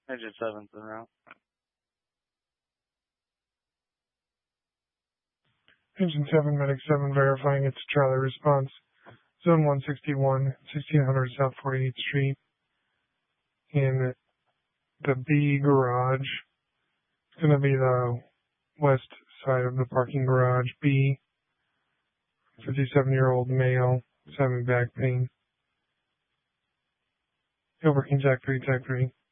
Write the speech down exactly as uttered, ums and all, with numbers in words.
Agent seven's en route. Agent seven, Medic seven, verifying it's Charlie response. Zone one sixty-one, sixteen hundred South forty-eighth Street. In the B garage. It's going to be the west side of the parking garage. B, fifty-seven-year-old male, is having back pain. Overworking Jack three, Jack three.